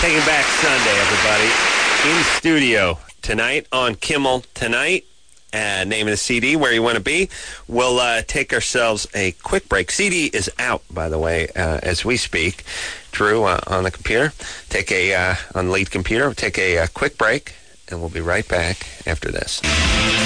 Taking Back Sunday, everybody. In studio tonight on Kimmel Tonight. Name of the CD, Where You Want to Be. We'll take ourselves a quick break. CD is out, by the way, as we speak. Drew, on the computer. On the lead computer. Take a quick break, and we'll be right back after this.